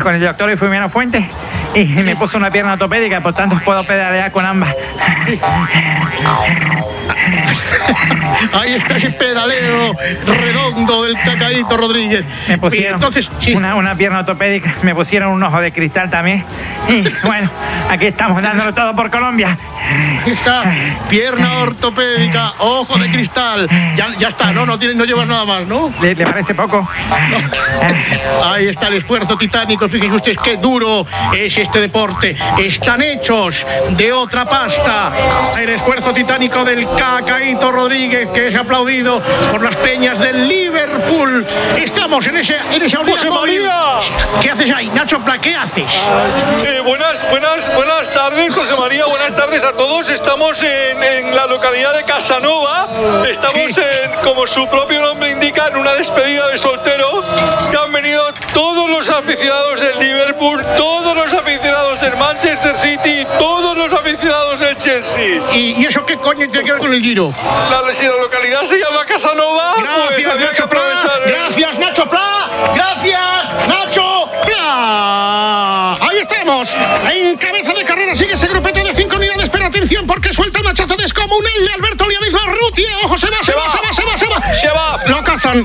con el doctor Eufemiano Fuentes y me puso una pierna ortopédica, por tanto puedo pedalear con ambas. Ahí está ese pedaleo redondo del Cacaíto Rodríguez. Me pusieron entonces, sí, una pierna ortopédica, me pusieron un ojo de cristal también. Y bueno, aquí estamos dándolo todo por Colombia. está pierna ortopédica, ojo de cristal. Ya está, no llevas nada más, ¿no? ¿Le parece poco? No. Ahí está el esfuerzo titánico. Fíjense ustedes qué duro es este deporte. Están hechos de otra pasta. El esfuerzo titánico del Cacaíto Rodríguez, que es aplaudido por las peñas del Liverpool. Estamos en ese ¡José María! ¿Qué haces ahí, Nacho Pla? ¿Qué haces? Buenas tardes, José María. Buenas tardes a todos. Estamos en la localidad de Casanova. Estamos como su propio nombre indica, en una despedida de soltero, que han venido todos los aficionados del Liverpool, todos los aficionados del Manchester City, todos los aficionados del Chelsea. ¿Y eso qué coño tiene que ver con el Giro? Si la localidad se llama Casanova, pues había que aprovechar. Gracias, Nacho Pla. Gracias, Nacho Pla. Ahí estamos. En cabeza de carrera sigue ese grupeto de 5 unidades, pero atención porque suelta un hachazo descomunal de Alberto Lianiz Barruti. Ojo, se va. Lo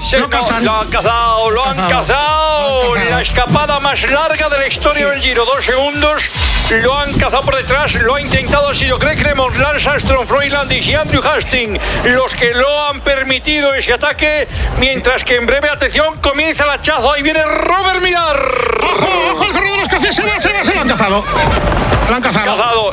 han cazado. La escapada más larga de la historia del Giro, 2 segundos. Lo han cazado por detrás, lo ha intentado, ha sido Greg Remond, Lance Armstrong, Floyd Landis y Andrew Hastings los que lo han permitido ese ataque, mientras que en breve, atención, comienza el hachazo. Ahí viene Robert Millar. Ojo, el corredor escocés se lo han cazado. Le han cazado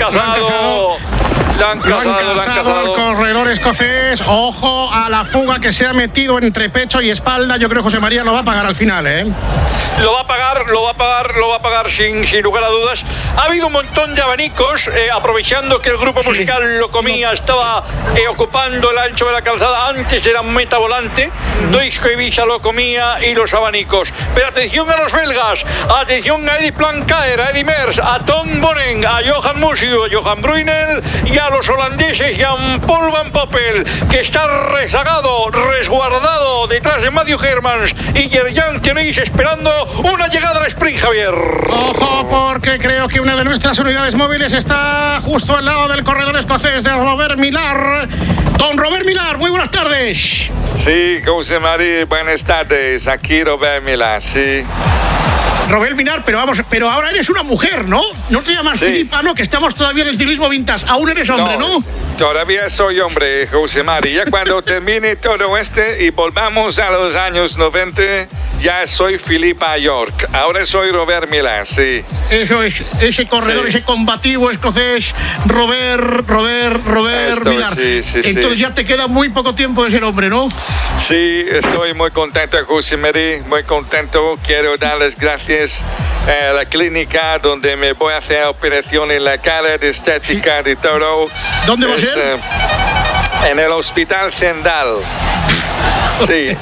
el corredor escocés. Ojo a la fuga que se ha metido entre pecho y espalda. Yo creo que José María lo va a pagar al final, ¿eh? Lo va a pagar sin lugar a dudas. Ha habido un montón de abanicos, aprovechando que el grupo musical Lo Comía estaba ocupando el ancho de la calzada antes de la meta volante. Deutsche Ibiza, Lo Comía y los abanicos. Pero atención a los belgas, atención a Eddy Plankaer, a Eddy Merckx, a Tom Bonen, a Johan Museeuw, a Johan Brunel y a los holandeses Jan-Paul Van Poppel, que está rezagado, resguardado detrás de Matthew Hermans y Gerjan tenéis esperando una llegada al sprint, Javier. Ojo, porque creo que una de nuestras unidades móviles está justo al lado del corredor escocés de Robert Millar. Don Robert Millar, muy buenas tardes. Sí, José María, buenas tardes. Aquí Robert Millar, sí. Robert Millar, pero ahora eres una mujer, ¿no? No te llamas Filipa, ¿no? Que estamos todavía en el ciclismo vintage. Aún eres hombre, ¿no? Todavía soy hombre, José María. Ya cuando termine todo y volvamos a los años 90, ya soy Filipa York. Ahora soy Robert Millar, sí. Eso es, ese corredor, ese combativo escocés, Robert Millar. Sí, entonces ya te queda muy poco tiempo de ser hombre, ¿no? Sí, estoy muy contento, José María, muy contento. Quiero darles gracias a la clínica donde me voy a hacer operación en la cara de estética de todo. ¿Dónde va a ser? En el Hospital Zendal. Sí,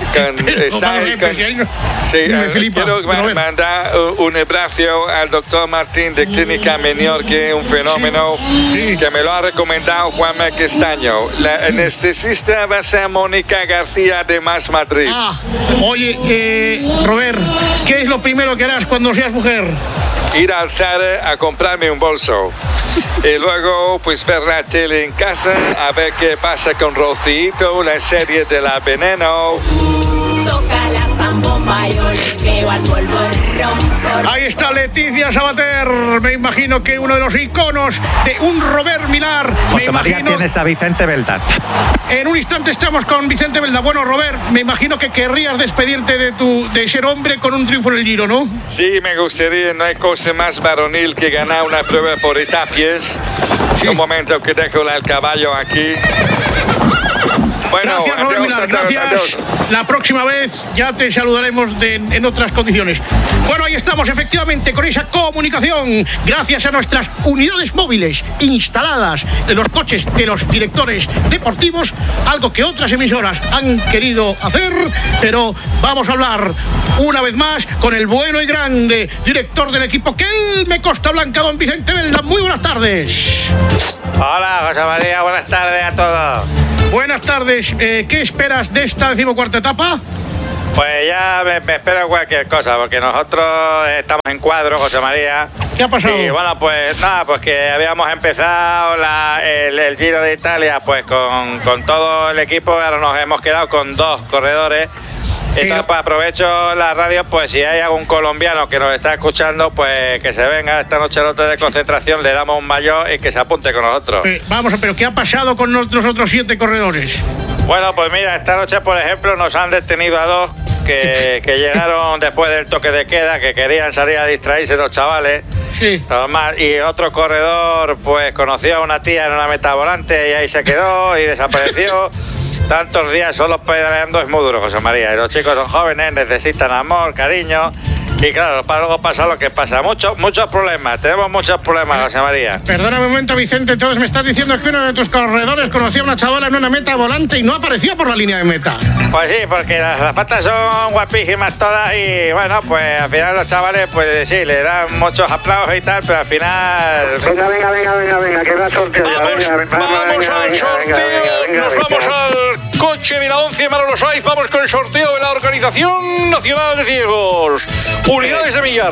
quiero mandar un abrazo al doctor Martín de Clínica Menior, que es un fenómeno, que me lo ha recomendado Juanma Castaño. La anestesista va a ser Mónica García de Más Madrid. Oye, Robert, ¿qué es lo primero que harás cuando seas mujer? Ir al Zara a comprarme un bolso. Y luego, pues, ver la tele en casa, a ver qué pasa con Rocito, la serie de La Veneno. Toca la zambomba, yo le pego al polvorón. Ahí está Leticia Sabater. Me imagino que uno de los iconos de un Robert Millar. José María, tienes a Vicente Belda. En un instante estamos con Vicente Belda. Bueno, Robert, me imagino que querrías despedirte de ser hombre con un triunfo en el Giro, ¿no? Sí, me gustaría. No hay cosa más varonil que ganar una prueba por etapas. Sí. Un momento que dejo el caballo aquí. Bueno, gracias, Robert Millar, gracias. Adiós. La próxima vez ya te saludaremos en otras condiciones. Bueno, ahí estamos, efectivamente, con esa comunicación, gracias a nuestras unidades móviles instaladas en los coches de los directores deportivos, algo que otras emisoras han querido hacer, pero vamos a hablar una vez más con el bueno y grande director del equipo Kelme Costa Blanca, don Vicente Belda. Muy buenas tardes. Hola, José María, buenas tardes a todos. Buenas tardes, ¿qué esperas de esta 14ª etapa? Pues ya me espero cualquier cosa, porque nosotros estamos en cuadro, José María. ¿Qué ha pasado? Y bueno, pues nada, pues que habíamos empezado el Giro de Italia pues con todo el equipo, ahora nos hemos quedado con 2 corredores. Sí. Entonces, pues aprovecho la radio, pues si hay algún colombiano que nos está escuchando, pues que se venga esta noche al hotel de concentración, le damos un maillot y que se apunte con nosotros. Vamos, pero ¿qué ha pasado con los otros 7 corredores? Bueno, pues mira, esta noche, por ejemplo, nos han detenido a 2 que llegaron después del toque de queda, que querían salir a distraerse los chavales. Sí. Normal. Y otro corredor, pues conoció a una tía en una meta volante y ahí se quedó y desapareció. Tantos días solo pedaleando es muy duro, José María. Y los chicos son jóvenes, necesitan amor, cariño. Y claro, luego pasa lo que pasa. Muchos problemas. Tenemos muchos problemas, José María. Perdóname un momento, Vicente. Entonces me estás diciendo que uno de tus corredores conocía a una chavala en una meta volante y no apareció por la línea de meta. Pues sí, porque las zapatas son guapísimas todas y bueno, pues al final los chavales, pues sí, le dan muchos aplausos y tal, pero al final... Venga, que va sorteo. Vamos al sorteo, nos vamos al coche de la 11 Manolo Saiz, vamos con el sorteo de la Organización Nacional de Ciegos. Unidades de millar.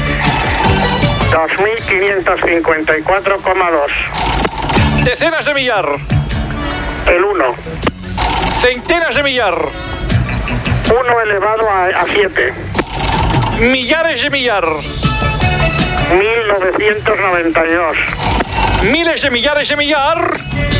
2.554,2. Decenas de millar. El 1. Centenas de millar. 1 elevado a 7. Millares de millar. 1992. Miles de millares de millar.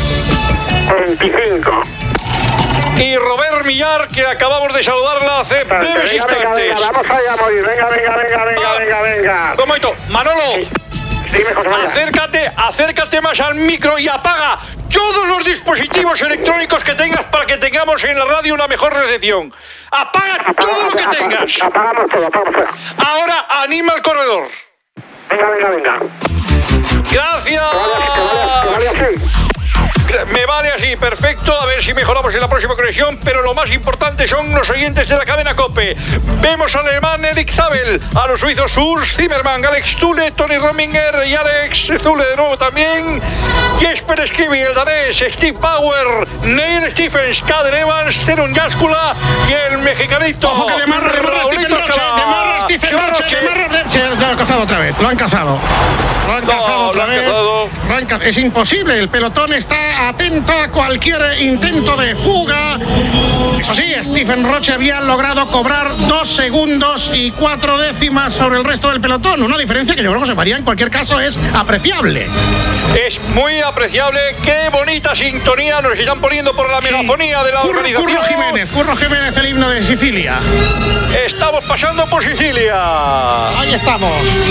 25. Y Robert Millar, que acabamos de saludarla hace breves instantes. Vamos allá, morir. Venga. ¿Cómo esto? Manolo, Dime, José María. acércate más al micro y apaga todos los dispositivos electrónicos que tengas para que tengamos en la radio una mejor recepción. Apaga todo lo que tengas. Apagamos todo. Ahora anima al corredor. Venga. Gracias. Que vale así. Me vale así, perfecto. A ver si mejoramos en la próxima conexión. Pero lo más importante son los oyentes de la cadena COPE. Vemos al alemán Erik Zabel, a los suizos Urs Zimmermann, Alex Zule, Tony Rominger y Alex Zule de nuevo también. Jesper Skivi, el danés, Steve Bauer, Neil Stephens, Kaden Evans, Zenun Yaskula y el mexicanito. Ojo que demarra Stephen Roche. Lo han cazado otra vez. Lo han cazado otra vez. Es imposible. El pelotón está atento a cualquier intento de fuga. Eso sí, Stephen Roche había logrado cobrar 2 segundos y 4 décimas sobre el resto del pelotón. Una diferencia que yo creo que se varía en cualquier caso es apreciable. Es muy apreciable. Qué bonita sintonía nos están poniendo por la megafonía de la organización. Curro Jiménez, el himno de Sicilia. Estamos pasando por Sicilia. Ahí estamos.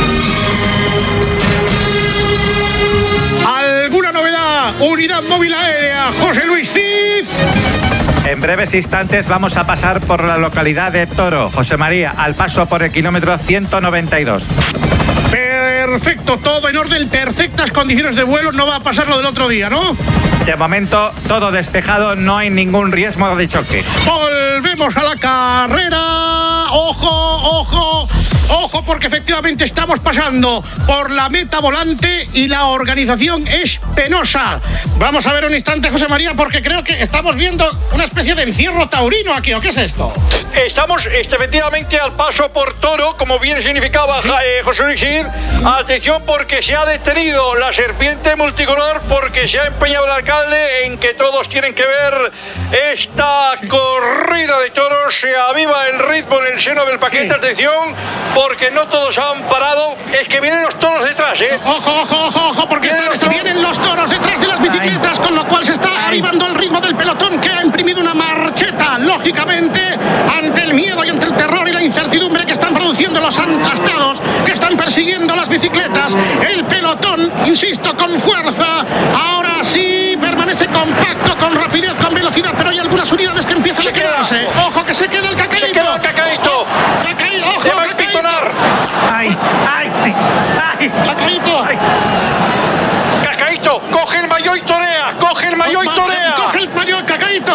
¿Alguna novedad? Unidad móvil aérea, José Luis Cid. En breves instantes vamos a pasar por la localidad de Toro, José María, al paso por el kilómetro 192. Perfecto, todo en orden, perfectas condiciones de vuelo, no va a pasar lo del otro día, ¿no? De momento, todo despejado, no hay ningún riesgo de choque. Volvemos a la carrera. Ojo, porque efectivamente estamos pasando por la meta volante y la organización es penosa. Vamos a ver un instante, José María, porque creo que estamos viendo una especie de encierro taurino aquí, ¿o qué es esto? Estamos efectivamente al paso por Toro, como bien significaba José Luis Cid. Atención, porque se ha detenido la serpiente multicolor, porque se ha empeñado el alcalde en que todos tienen que ver esta corrida de toros. Se aviva el ritmo en el seno del paquete. Atención, porque no todos han parado. Es que vienen los toros detrás, ¿eh? Ojo, porque vienen los toros detrás de las bicicletas, con lo cual se está avivando el ritmo del pelotón, que ha imprimido una marcheta, lógicamente, ante el miedo y ante el terror y la incertidumbre que están produciendo los aplastados, que están persiguiendo las bicicletas. El pelotón, insisto, con fuerza, ahora sí permanece compacto, con rapidez, con velocidad, pero hay algunas unidades que empiezan a quedarse. Ojo, que se queda el cacaíto. Se queda el cacaíto. Ojo, ¡Se va a empitonar! ¡Ay! ¡Cacaíto! ¡Cacaíto! ¡Coge el maillot y torea! ¡Coge el maillot y torea! ¡Coge el maillot, Cacaíto!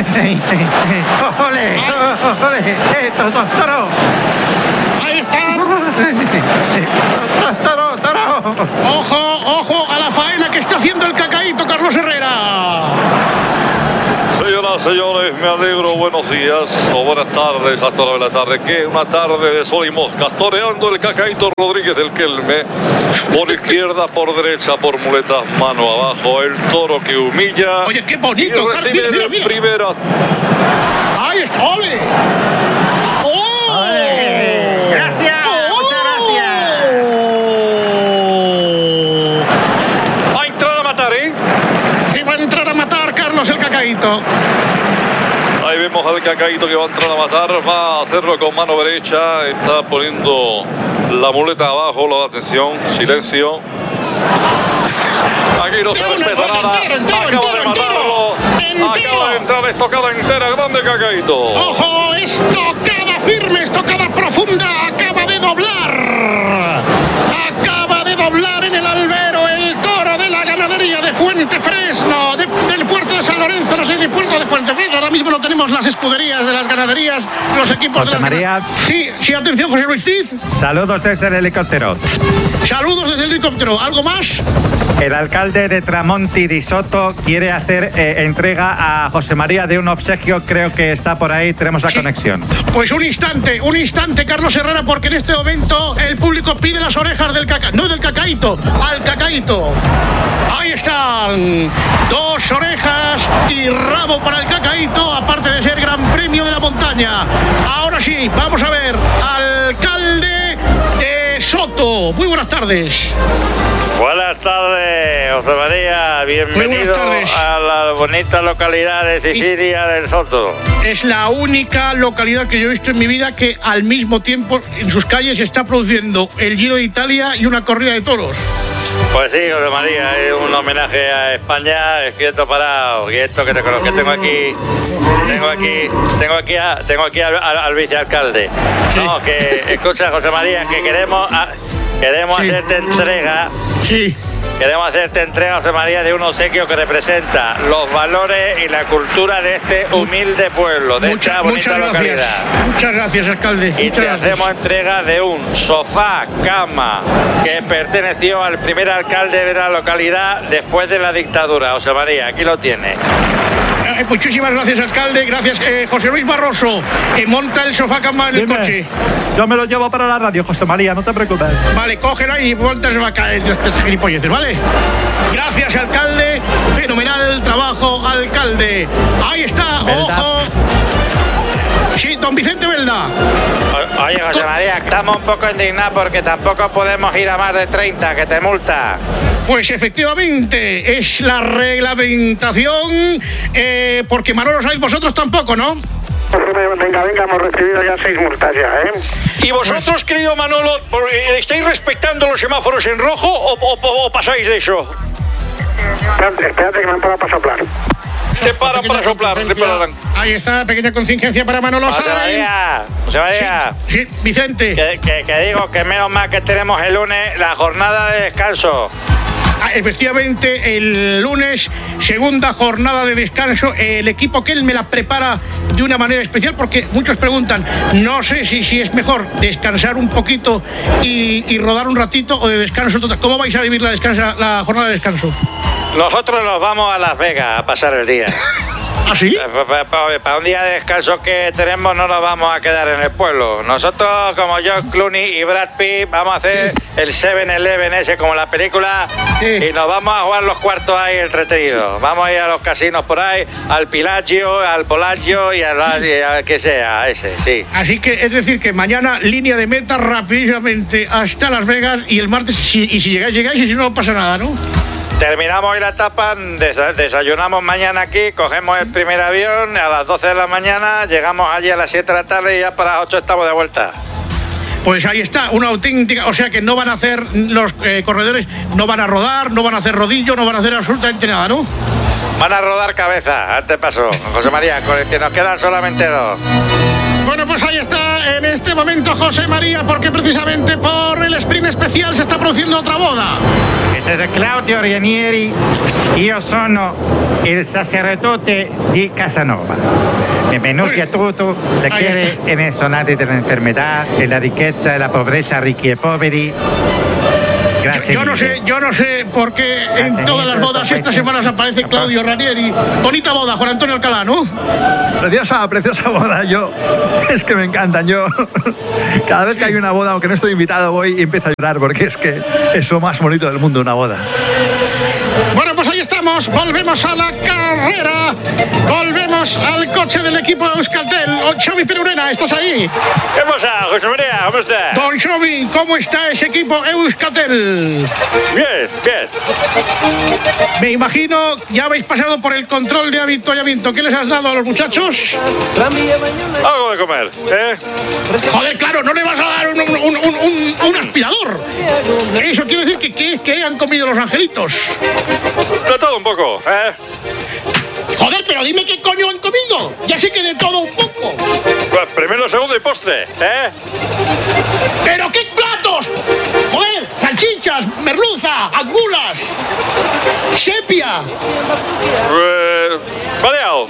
¡Ole! ¡Toro! ¡Ahí está! ¡Toro! Ojo a la faena que está haciendo el Cacaíto, Carlos Herrera. Señoras, señores, me alegro, buenos días o buenas tardes, hasta la hora de la tarde, que una tarde de sol y moscas, toreando el Cacaíto Rodríguez del Kelme, por izquierda, por derecha, por muletas, mano abajo, el toro que humilla. Oye, qué bonito, y recibe mira, mira. primera. ¡Ahí está! ¡Ole! ¡Oh! Gracias, muchas gracias. Va a entrar a matar, ¿eh? Sí, va a entrar a matar Carlos el Cacaíto. Ahí vemos al Cacaíto que va a entrar a matar, va a hacerlo con mano derecha, está poniendo la muleta abajo, atención, silencio. Aquí no se respeta nada, acaba de matarlo, acaba de entrar estocada entera, grande Cacaíto. ¡Ojo! Estocada firme, estocada profunda, acaba de doblar. Acaba de doblar en el albero el toro de la ganadería de Fuente Fresno, del puerto de San Lorenzo, no sé, del puerto de Fuente Fresno. Ahora mismo no tenemos las escuderías de las ganaderías, los equipos José de las María. Sí, atención, José Luis Cid. Saludos desde el helicóptero. Saludos desde el helicóptero. ¿Algo más? El alcalde de Tramonti di Soto quiere hacer entrega a José María de un obsequio, creo que está por ahí, tenemos la conexión. Pues un instante, Carlos Herrera, porque en este momento el público pide las orejas del no del Cacaíto, al Cacaíto. Ahí están, 2 orejas y rabo para el Cacaíto, aparte de ser gran premio de la montaña. Ahora sí, vamos a ver, alcalde de Soto. Muy buenas tardes. Buenas tardes, José María. Bienvenido a la bonita localidad de Sicilia del Soto. Es la única localidad que yo he visto en mi vida que al mismo tiempo en sus calles está produciendo el Giro de Italia y una corrida de toros. Pues sí, José María, es un homenaje a España, es quieto parado, quieto que tengo aquí al vicealcalde. Sí. No, que escucha, José María, que queremos sí. Hacerte entrega. Sí. Queremos hacerte entrega, José María, de un obsequio que representa los valores y la cultura de este humilde pueblo, de esta bonita localidad. Muchas gracias, alcalde. Y te hacemos entrega de un sofá, cama, que perteneció al primer alcalde de la localidad después de la dictadura. José María, aquí lo tiene. Muchísimas gracias, alcalde. Gracias, José Luis Barroso, que monta el sofá cama en el coche. Yo me lo llevo para la radio, José María, no te preocupes. Vale, cógelo y monta el sofá cama, gilipolleces, ¿vale? Gracias, alcalde. Fenomenal trabajo, alcalde. Ahí está, Belda. Ojo. Sí, don Vicente Belda. Oye, José María, estamos un poco indignados porque tampoco podemos ir a más de 30, que te multa. Pues efectivamente, es la reglamentación, porque Manolo sabéis vosotros tampoco, ¿no? Venga, hemos recibido ya 6 multas ya, ¿eh? ¿Y vosotros, querido Manolo, estáis respetando los semáforos en rojo o pasáis de eso? Espérate que me han parado para soplar. Te paran para soplar, te paran. Ahí está, pequeña contingencia para Manolo. José María. Sí, Vicente. Que digo que menos mal que tenemos el lunes la jornada de descanso. Efectivamente, el lunes, segunda jornada de descanso. El equipo que él me la prepara de una manera especial porque muchos preguntan, no sé si es mejor descansar un poquito y rodar un ratito o de descanso total. ¿Cómo vais a vivir la jornada de descanso? Nosotros nos vamos a Las Vegas a pasar el día. ¿Ah, sí? Para un día de descanso que tenemos no nos vamos a quedar en el pueblo. Nosotros, como George Clooney y Brad Pitt, vamos a hacer el 7-Eleven ese como la película y nos vamos a jugar los cuartos ahí entretenidos. Vamos a ir a los casinos por ahí, al Pilagio, al Polagio y al que sea, ese, sí. Así que es decir que mañana línea de meta rapidísamente hasta Las Vegas y el martes, si llegáis y si no pasa nada, ¿no? Terminamos hoy la etapa, desayunamos mañana aquí, cogemos el primer avión a las 12 de la mañana, llegamos allí a las 7 de la tarde y ya para las 8 estamos de vuelta. Pues ahí está, una auténtica, o sea que no van a hacer los corredores, no van a rodar, no van a hacer rodillo, no van a hacer absolutamente nada, ¿no? Van a rodar cabeza, antes pasó, José María, con el que nos quedan solamente 2. Bueno, pues ahí está en este momento José María, porque precisamente por el sprint especial se está produciendo otra boda. Este es Claudio Ranieri, io sono il sacerdote di Casanova. Benvenuti a tutti, le chiere e menzionate dell'infermità, della ricchezza e la pobrezza, ricchi e poveri. Gracias. Yo no sé por qué en todas las bodas estas semanas aparece Claudio Ranieri. Bonita boda, Juan Antonio Alcalá, ¿no? Preciosa boda. Es que me encantan. Cada vez que hay una boda, aunque no estoy invitado, voy y empiezo a llorar porque es que es lo más bonito del mundo, una boda. Bueno, pues ahí estamos. Volvemos a la carrera. Volvemos al coche del equipo de Euskaltel. Don Xavi Perurena, ¿estás ahí? ¿Qué pasa, José María? ¿Cómo estás? Don Xavi, ¿cómo está ese equipo Euskaltel? Bien. Me imagino, ya habéis pasado por el control de avituallamiento. ¿Qué les has dado a los muchachos? Algo de comer, ¿eh? Joder, claro, no le vas a dar un aspirador. Eso quiere decir que han comido los angelitos. De todo un poco, ¿eh? Joder, pero dime qué coño han comido. Ya sé que de todo un poco. Pues primero, segundo y postre, ¿eh? ¿Pero qué platos? Joder, salchichas, merluza, angulas, sepia. Variado.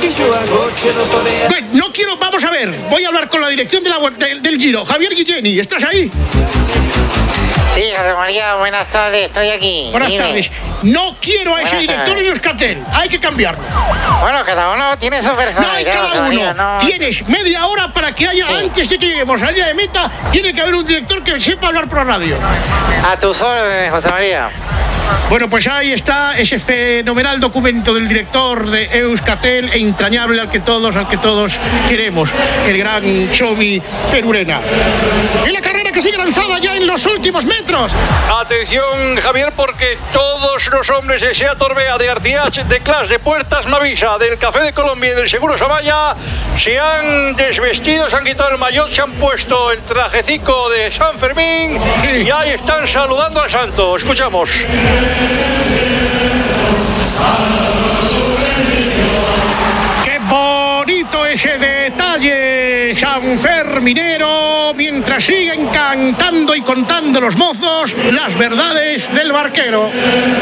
No quiero, vamos a ver. Voy a hablar con la dirección del Giro. Javier Guilleni, ¿estás ahí? Sí, José María, buenas tardes, estoy aquí. Buenas tardes. No quiero a ese director de Euskaltel, hay que cambiarlo. Bueno, cada uno tiene su personalidad. No hay cada uno. No. Tienes media hora para que haya, antes de que lleguemos al día de meta, tiene que haber un director que sepa hablar por la radio. A tus órdenes, José María. Bueno, pues ahí está ese fenomenal documento del director de Euskaltel, entrañable al que todos queremos, el gran Xavi Perurena. En la carrera que sigue lanzada ya en los últimos metros. Atención, Javier, porque todos los hombres de Seat Orbea, de Artiach, de Clas, de Puertas Mavisa, del Café de Colombia y del Seguro Samaya se han desvestido, se han quitado el maillot, se han puesto el trajecico de San Fermín y ahí están saludando al santo. Escuchamos. ¡Qué bonito ese detalle sanferminero! Mientras siguen cantando y contando los mozos las verdades del barquero.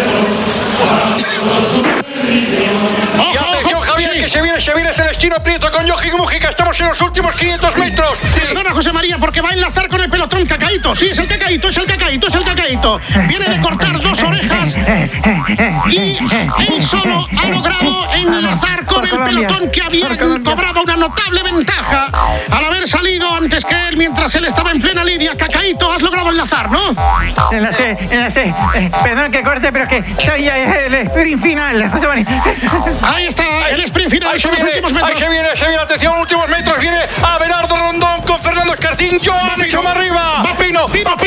Y atención, Javier, que se viene Celestino Prieto con Yoji Mújica. Estamos en los últimos 500 metros. Perdona, José María, porque va a enlazar con el pelotón Cacaíto. Sí, es el Cacaíto. Viene de cortar 2 orejas y él solo ha logrado enlazar con el pelotón que habían cobrado una notable ventaja al haber salido antes que él mientras él estaba en plena lidia. Cacaíto, has logrado enlazar, ¿no? Enlacé. Perdón que corte, pero que soy el sprint final, José María. Ahí está, el sprint final. Ahí se viene, atención, últimos metros. Viene Abelardo Rondón con Fernando Escartín. Joan y Soma arriba. Va Pino.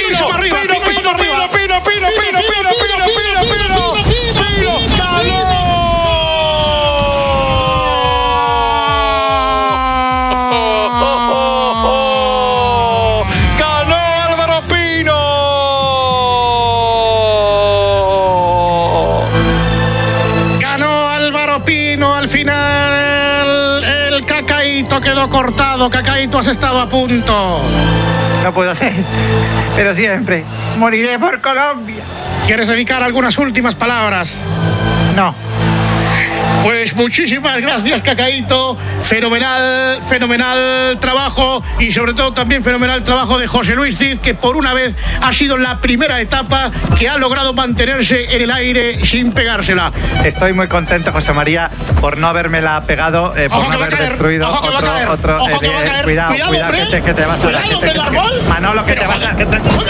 Quedó cortado, Cacaíto, has estado a punto. No puedo ser, pero siempre moriré por Colombia. ¿Quieres dedicar algunas últimas palabras? No. Pues muchísimas gracias, Cacaíto. Fenomenal trabajo y sobre todo también fenomenal trabajo de José Luis Cid, que por una vez ha sido la primera etapa que ha logrado mantenerse en el aire sin pegársela. Estoy muy contento, José María, por no habérmela pegado, por no haber destruido otro. Cuidado, que te vas a dar. Manolo, que te vas a...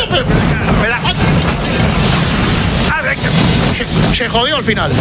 Se jodió al final.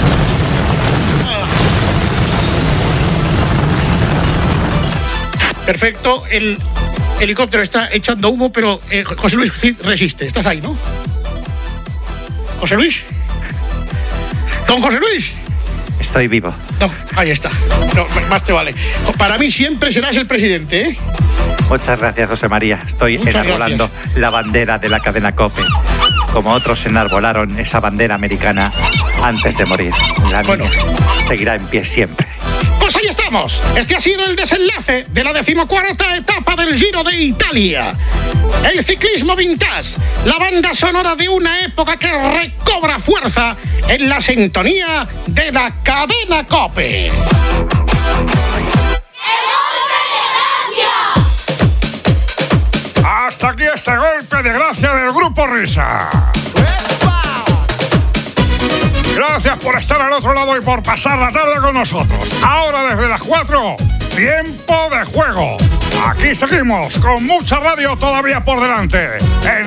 Perfecto, el helicóptero está echando humo, pero José Luis Cid resiste. ¿Estás ahí, no? ¿José Luis? ¿Don José Luis? Estoy vivo. No, ahí está. No, más te vale. Para mí siempre serás el presidente, ¿eh? Muchas gracias, José María. Estoy enarbolando la bandera de la cadena COPE, como otros enarbolaron esa bandera americana antes de morir. La mía seguirá en pie siempre. Pues ahí estamos. Este ha sido el desenlace de la 14ª etapa del Giro de Italia. El ciclismo vintage, la banda sonora de una época que recobra fuerza en la sintonía de la cadena COPE. Hasta aquí este golpe de gracia del Grupo Risa. Gracias por estar al otro lado y por pasar la tarde con nosotros. Ahora desde las 4, tiempo de juego. Aquí seguimos con mucha radio todavía por delante. En